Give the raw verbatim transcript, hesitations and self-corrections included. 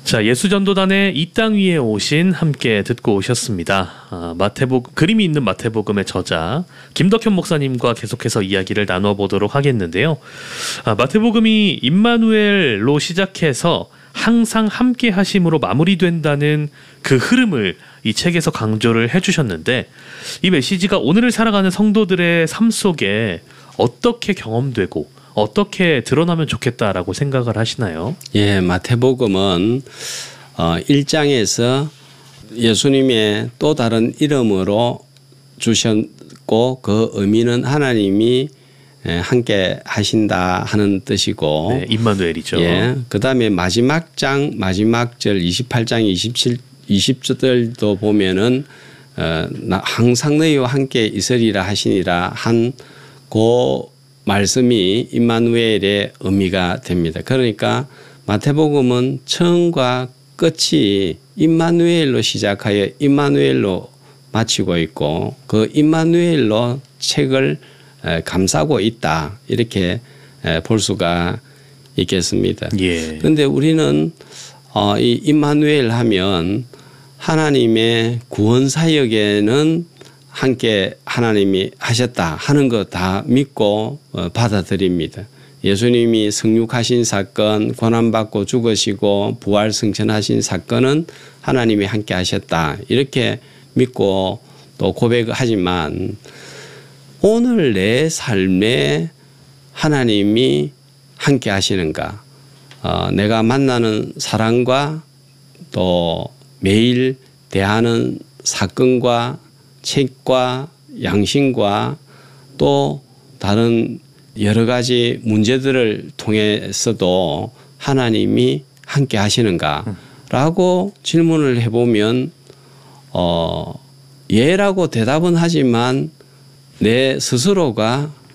자, 예수전도단의 이 땅 위에 오신 함께 듣고 오셨습니다. 아, 마태복 그림이 있는 마태복음의 저자 김덕현 목사님과 계속해서 이야기를 나눠보도록 하겠는데요. 아, 마태복음이 임마누엘로 시작해서 항상 함께 하심으로 마무리된다는 그 흐름을 이 책에서 강조를 해주셨는데, 이 메시지가 오늘을 살아가는 성도들의 삶 속에 어떻게 경험되고 어떻게 드러나면 좋겠다라고 생각을 하시나요? 예, 마태복음은 어, 일 장에서 예수님의 또 다른 이름으로 주셨고, 그 의미는 하나님이 함께 하신다 하는 뜻이고, 네, 임마누엘이죠. 예, 그 다음에 마지막 장 마지막 절 이십팔 장 이십칠, 이십 절도 보면은 어, 나 항상 너희와 함께 있으리라 하시니라 한 그 말씀이 임마누엘의 의미가 됩니다. 그러니까 마태복음은 처음과 끝이 임마누엘로 시작하여 임마누엘로 마치고 있고, 그 임마누엘로 책을 감싸고 있다, 이렇게 볼 수가 있겠습니다. 예. 그런데 우리는 어, 이 임마누엘 하면 하나님의 구원 사역에는 함께 하나님이 하셨다 하는 거 다 믿고 어, 받아들입니다. 예수님이 승육하신 사건, 고난받고 죽으시고 부활 승천하신 사건은 하나님이 함께 하셨다, 이렇게 믿고 또 고백하지만, 오늘 내 삶에 하나님이 함께 하시는가, 어, 내가 만나는 사람과 또 매일 대하는 사건과 책과 양심과 또 다른 여러 가지 문제들을 통해서도 하나님이 함께 하시는가라고 질문을 해보면 어, 예라고 대답은 하지만 내 스스로가